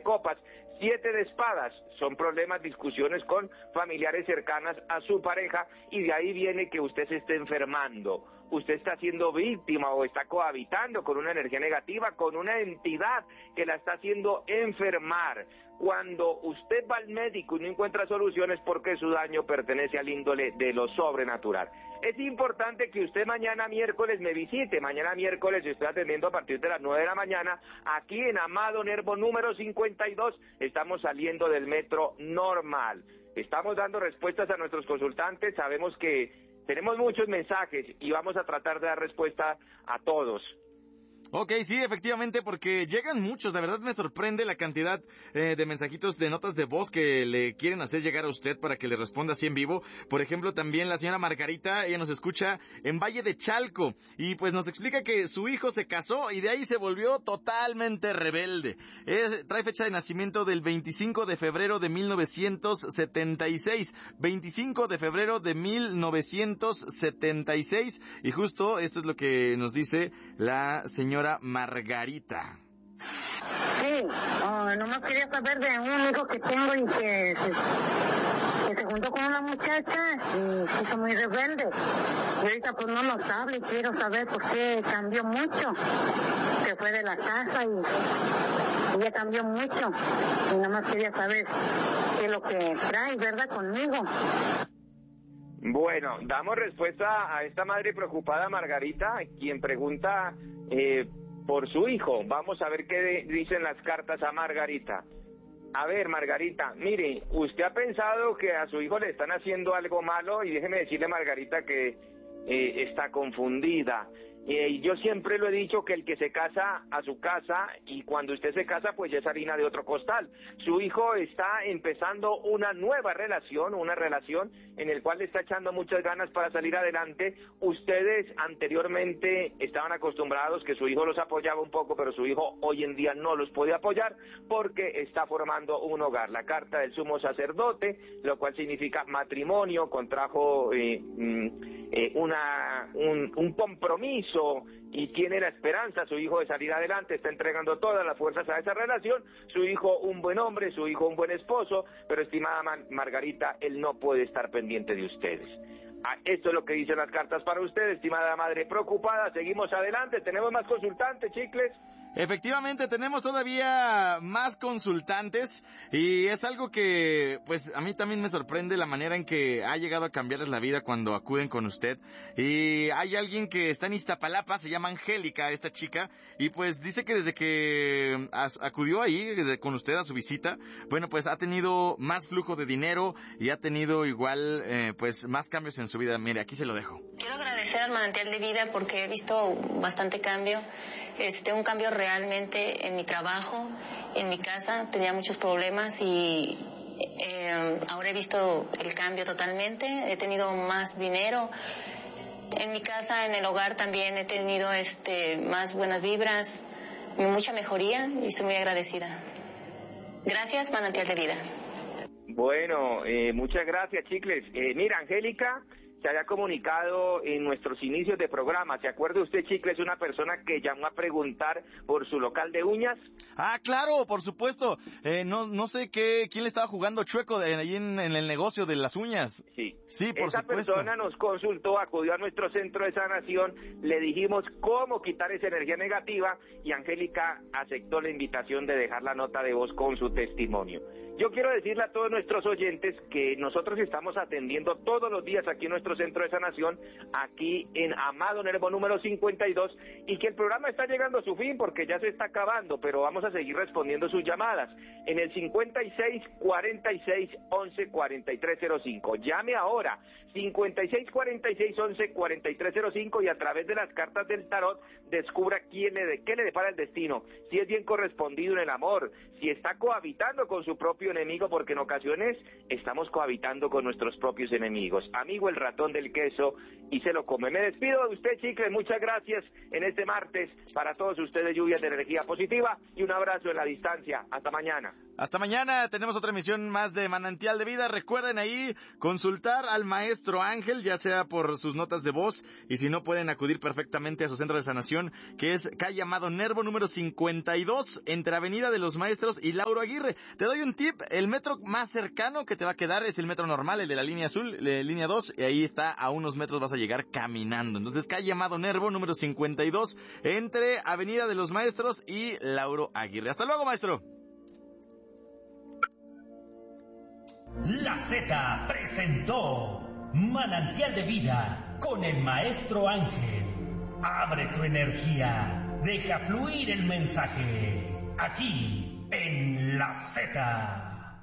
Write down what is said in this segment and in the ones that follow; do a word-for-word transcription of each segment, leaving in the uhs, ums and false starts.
copas, siete de espadas, son problemas, discusiones con familiares cercanas a su pareja, y de ahí viene que usted se esté enfermando. Usted está siendo víctima o está cohabitando con una energía negativa, con una entidad que la está haciendo enfermar. Cuando usted va al médico y no encuentra soluciones, porque su daño pertenece al índole de lo sobrenatural. Es importante que usted mañana miércoles me visite. Mañana miércoles estoy atendiendo a partir de las nueve de la mañana, aquí en Amado Nervo número cincuenta y dos. Estamos saliendo del metro normal. Estamos dando respuestas a nuestros consultantes. Sabemos que tenemos muchos mensajes y vamos a tratar de dar respuesta a todos. Ok, sí, efectivamente, porque llegan muchos, de verdad me sorprende la cantidad eh, de mensajitos, de notas de voz que le quieren hacer llegar a usted para que le responda así en vivo. Por ejemplo, también la señora Margarita, ella nos escucha en Valle de Chalco, y pues nos explica que su hijo se casó y de ahí se volvió totalmente rebelde. Eh, trae fecha de nacimiento del veinticinco de febrero de mil novecientos setenta y seis, veinticinco de febrero de mil novecientos setenta y seis, y justo esto es lo que nos dice la señora Margarita. Sí, oh, nomás quería saber de un hijo que tengo y que se, que se juntó con una muchacha y se hizo muy rebelde. Y ahorita pues no nos habla y quiero saber por qué cambió mucho. Se fue de la casa y ella cambió mucho. Y nomás quería saber qué es lo que trae, ¿verdad? Conmigo. Bueno, damos respuesta a esta madre preocupada, Margarita, quien pregunta eh, por su hijo. Vamos a ver qué dicen las cartas a Margarita. A ver, Margarita, mire, usted ha pensado que a su hijo le están haciendo algo malo, y déjeme decirle, Margarita, que eh, está confundida. Eh, yo siempre lo he dicho, que el que se casa a su casa, y cuando usted se casa pues ya es harina de otro costal. Su hijo está empezando una nueva relación, una relación en el cual le está echando muchas ganas para salir adelante. Ustedes anteriormente estaban acostumbrados que su hijo los apoyaba un poco, pero su hijo hoy en día no los puede apoyar porque está formando un hogar. La carta del sumo sacerdote, lo cual significa matrimonio, contrajo eh, eh, una un, un compromiso y tiene la esperanza su hijo de salir adelante, está entregando todas las fuerzas a esa relación. Su hijo un buen hombre, su hijo un buen esposo, pero estimada Margarita, él no puede estar pendiente de ustedes. Ah, esto es lo que dicen las cartas para usted, estimada madre preocupada. Seguimos adelante, tenemos más consultantes, Chicles. Efectivamente, tenemos todavía más consultantes, y es algo que pues a mí también me sorprende la manera en que ha llegado a cambiarles la vida cuando acuden con usted. Y hay alguien que está en Iztapalapa, se llama Angélica, esta chica, y pues dice que desde que acudió ahí desde, con usted a su visita, bueno, pues ha tenido más flujo de dinero y ha tenido igual eh, pues más cambios en su vida. Mire, aquí se lo dejo. Quiero agradecer al Manantial de Vida porque he visto bastante cambio, este un cambio real realmente en mi trabajo, en mi casa. Tenía muchos problemas y eh, ahora he visto el cambio totalmente. He tenido más dinero en mi casa, en el hogar también he tenido este más buenas vibras, mucha mejoría, y estoy muy agradecida. Gracias, Manantial de Vida. Bueno, eh, muchas gracias, Chicles. Eh, mira, Angélica se había comunicado en nuestros inicios de programa. ¿Se acuerda usted, Chicles, una persona que llamó a preguntar por su local de uñas? Ah, claro, por supuesto. Eh, no no sé qué quién le estaba jugando chueco de, ahí en, en el negocio de las uñas. Sí, sí, por Esa supuesto. persona nos consultó, acudió a nuestro centro de sanación, le dijimos cómo quitar esa energía negativa, y Angélica aceptó la invitación de dejar la nota de voz con su testimonio. Yo quiero decirle a todos nuestros oyentes que nosotros estamos atendiendo todos los días aquí en nuestro centro de sanación, aquí en Amado Nervo número cincuenta y dos, y que el programa está llegando a su fin porque ya se está acabando, pero vamos a seguir respondiendo sus llamadas en el cincuenta y seis, cuarenta y seis, once, cuarenta y tres cero cinco. Llame ahora, cincuenta y seis, cuarenta y seis, once, cuarenta y tres cero cinco, y a través de las cartas del tarot descubra quién le de, qué le depara el destino, si es bien correspondido en el amor, si está cohabitando con su propio enemigo, porque en ocasiones estamos cohabitando con nuestros propios enemigos. Amigo el ratón Maratón del Queso y se lo come. Me despido de usted, chicles, muchas gracias en este martes, para todos ustedes lluvias de energía positiva y un abrazo en la distancia. Hasta mañana. Hasta mañana, tenemos otra emisión más de Manantial de Vida. Recuerden ahí consultar al maestro Ángel, ya sea por sus notas de voz, y si no pueden acudir perfectamente a su centro de sanación, que es calle Amado Nervo número cincuenta y dos, entre Avenida de los Maestros y Lauro Aguirre. Te doy un tip, el metro más cercano que te va a quedar es el metro normal, el de la línea azul, la línea dos, y ahí está, a unos metros vas a llegar caminando. Entonces, calle Amado Nervo número cincuenta y dos, entre Avenida de los Maestros y Lauro Aguirre. Hasta luego, maestro. La Z presentó Manantial de Vida con el Maestro Ángel. Abre tu energía, deja fluir el mensaje, aquí en La Z.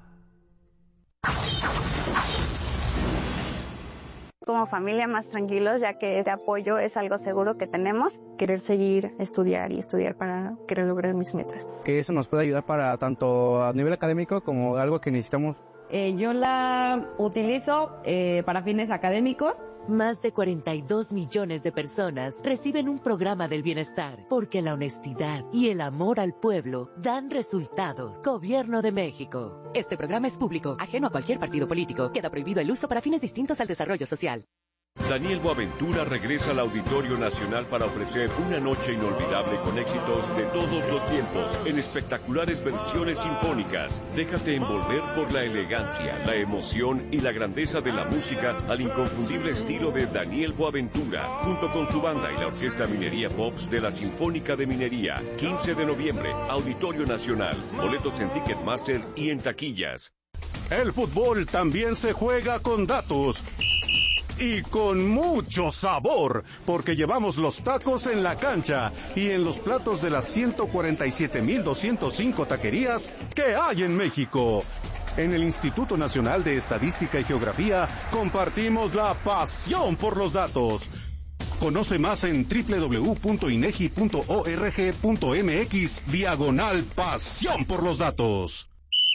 Como familia más tranquilos, ya que este apoyo es algo seguro que tenemos. Querer seguir, estudiar y estudiar para querer lograr mis metas. Que eso nos puede ayudar para tanto a nivel académico como algo que necesitamos. Eh, yo la utilizo eh, para fines académicos. Más de cuarenta y dos millones de personas reciben un programa del bienestar, porque la honestidad y el amor al pueblo dan resultados. Gobierno de México. Este programa es público, ajeno a cualquier partido político. Queda prohibido el uso para fines distintos al desarrollo social. Daniel Boaventura regresa al Auditorio Nacional para ofrecer una noche inolvidable con éxitos de todos los tiempos en espectaculares versiones sinfónicas. Déjate envolver por la elegancia, la emoción y la grandeza de la música al inconfundible estilo de Daniel Boaventura, junto con su banda y la Orquesta Minería Pops de la Sinfónica de Minería. quince de noviembre, Auditorio Nacional. Boletos en Ticketmaster y en taquillas. El fútbol también se juega con datos. Y con mucho sabor, porque llevamos los tacos en la cancha y en los platos de las ciento cuarenta y siete mil doscientos cinco taquerías que hay en México. En el Instituto Nacional de Estadística y Geografía compartimos la pasión por los datos. Conoce más en doble u doble u doble u punto inegi punto org punto mx diagonal pasión por los datos.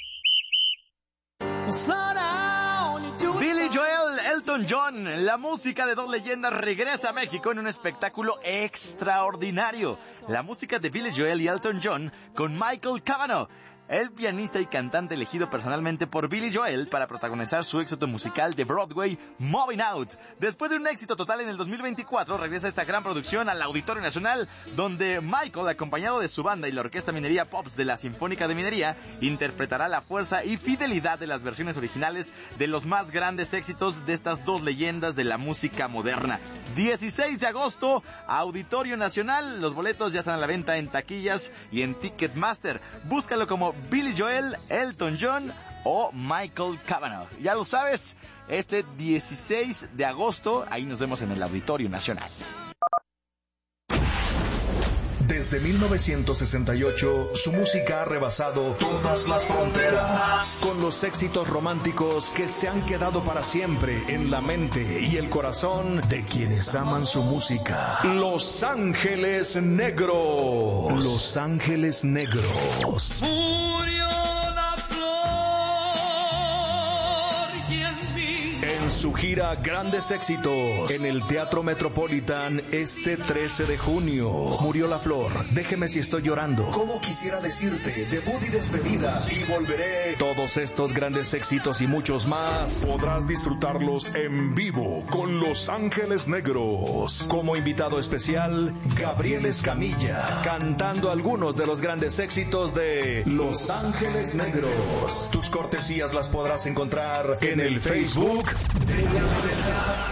Billy Joel, Elton John, la música de dos leyendas regresa a México en un espectáculo extraordinario. La música de Billy Joel y Elton John con Michael Cavanaugh, el pianista y cantante elegido personalmente por Billy Joel para protagonizar su éxito musical de Broadway, Moving Out. Después de un éxito total en el dos mil veinticuatro, regresa esta gran producción al Auditorio Nacional, donde Michael, acompañado de su banda y la Orquesta Minería Pops de la Sinfónica de Minería, interpretará la fuerza y fidelidad de las versiones originales de los más grandes éxitos de estas dos leyendas de la música moderna. dieciséis de agosto, Auditorio Nacional. Los boletos ya están a la venta en taquillas y en Ticketmaster. Búscalo como Billy Joel, Elton John o Michael Cavanaugh. Ya lo sabes, este dieciséis de agosto, ahí nos vemos en el Auditorio Nacional. Desde mil novecientos sesenta y ocho, su música ha rebasado todas las fronteras, con los éxitos románticos que se han quedado para siempre en la mente y el corazón de quienes aman su música. Los Ángeles Negros. Los Ángeles Negros. Murió la flor y en mí. En su gira Grandes Éxitos, en el Teatro Metropolitan, este trece de junio. Murió la flor, déjeme si estoy llorando. Cómo quisiera decirte, debut y despedida, y volveré. Todos estos grandes éxitos y muchos más podrás disfrutarlos en vivo con Los Ángeles Negros. Como invitado especial, Gabriel Escamilla, cantando algunos de los grandes éxitos de Los Ángeles Negros. Tus cortesías las podrás encontrar en el Facebook de la Z.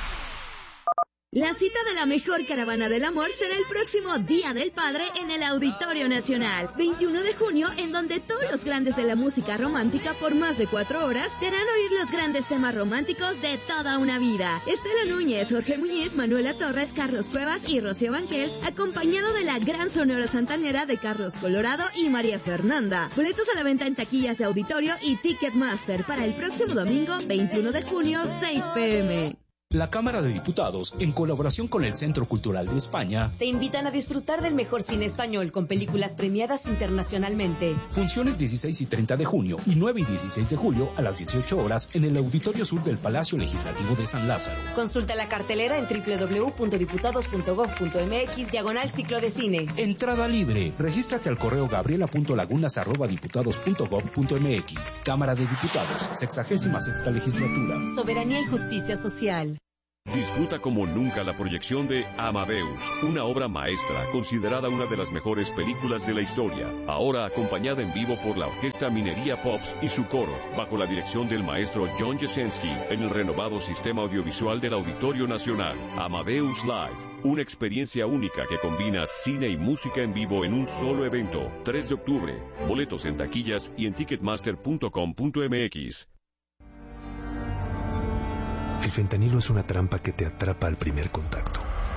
La cita de la mejor caravana del amor será el próximo Día del Padre en el Auditorio Nacional, veintiuno de junio, en donde todos los grandes de la música romántica por más de cuatro horas te harán oír los grandes temas románticos de toda una vida. Estela Núñez, Jorge Muñiz, Manuela Torres, Carlos Cuevas y Rocío Banquels, acompañado de la gran sonora santanera de Carlos Colorado y María Fernanda. Boletos a la venta en taquillas de Auditorio y Ticketmaster para el próximo domingo, veintiuno de junio, seis p m La Cámara de Diputados, en colaboración con el Centro Cultural de España, te invitan a disfrutar del mejor cine español con películas premiadas internacionalmente. Funciones dieciséis y treinta de junio y nueve y dieciséis de julio a las dieciocho horas en el Auditorio Sur del Palacio Legislativo de San Lázaro. Consulta la cartelera en doble u doble u doble u punto diputados punto gob punto eme equis diagonal ciclo de cine. Entrada libre. Regístrate al correo gabriela punto lagunas arroba diputados punto gob punto eme equis. Cámara de Diputados, sexagésima sexta legislatura. Soberanía y justicia social. Disfruta como nunca la proyección de Amadeus, una obra maestra considerada una de las mejores películas de la historia, ahora acompañada en vivo por la Orquesta Minería Pops y su coro, bajo la dirección del maestro John Jasenski, en el renovado sistema audiovisual del Auditorio Nacional. Amadeus Live, una experiencia única que combina cine y música en vivo en un solo evento. tres de octubre, boletos en taquillas y en ticketmaster punto com punto eme equis. El fentanilo es una trampa que te atrapa al primer contacto.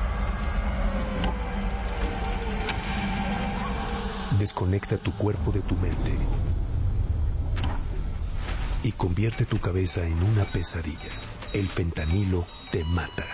Desconecta tu cuerpo de tu mente y convierte tu cabeza en una pesadilla. El fentanilo te mata.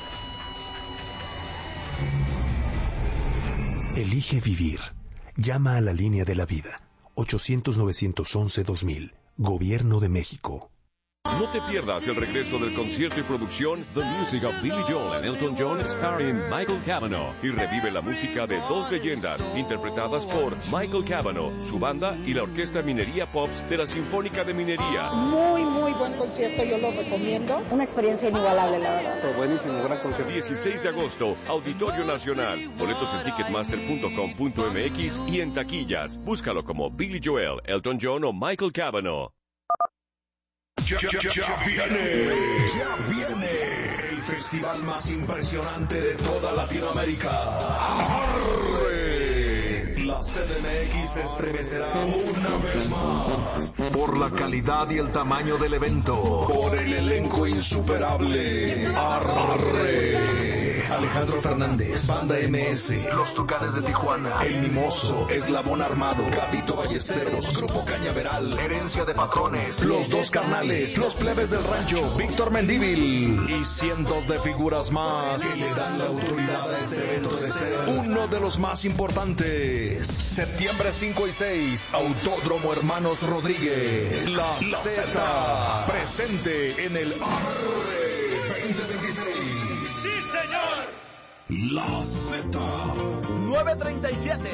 Elige vivir. Llama a la línea de la vida. ochocientos, novecientos once, dos mil. Gobierno de México. No te pierdas el regreso del concierto y producción The Music of Billy Joel and Elton John starring Michael Cavanaugh, y revive la música de dos leyendas interpretadas por Michael Cavanaugh, su banda y la Orquesta Minería Pops de la Sinfónica de Minería. Muy, muy buen concierto, yo lo recomiendo. Una experiencia inigualable, la verdad. Fue buenísimo, gran concierto. dieciséis de agosto, Auditorio Nacional. Boletos en ticketmaster punto com punto eme equis y en taquillas. Búscalo como Billy Joel, Elton John o Michael Cavanaugh. Ya, ya, ya, ya viene, ya viene el festival más impresionante de toda Latinoamérica. ¡Arre! La C D M X se estremecerá una vez más por la calidad y el tamaño del evento, por el elenco insuperable. ¡Arre! Alejandro Fernández, Banda eme ese, Los Tucanes de Tijuana, El Mimoso, Eslabón Armado, Gabito Ballesteros, Grupo Cañaveral, Herencia de Patrones, Los Dos Carnales, Los Plebes del Rancho, Víctor Mendívil y cientos de figuras más que le dan la autoridad a este evento de ser uno de los más importantes. Septiembre cinco y seis, Autódromo Hermanos Rodríguez. La, la Z, presente en el Arre veinte veintiséis. ¡Sí, señor! La Z. nueve treinta y siete.